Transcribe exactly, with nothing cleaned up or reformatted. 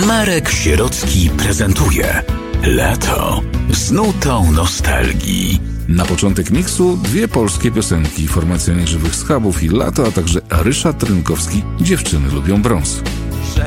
Marek Sierocki prezentuje Lato z nutą nostalgii. Na początek miksu dwie polskie piosenki, formacja Nieżywych Schabów i Lato, a także Ryszard Rynkowski, Dziewczyny lubią brąz.